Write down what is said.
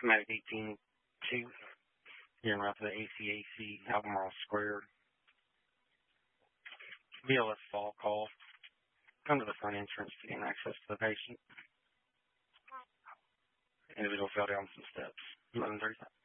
Matic 18-2 here in route to the ACAC Albemarle Square. BLS fall call. Come to the front entrance to gain access to the patient. Individual fell down some steps. 11:35.